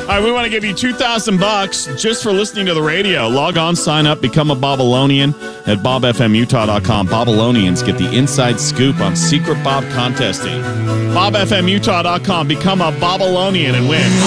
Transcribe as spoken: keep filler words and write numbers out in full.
right, we want to give you two thousand bucks just for listening to the radio. Log on, sign up, become a Babylonian at bob f m utah dot com. Babylonians get the inside scoop on Secret Bob contesting. bob f m utah dot com. Become a Babylonian and win.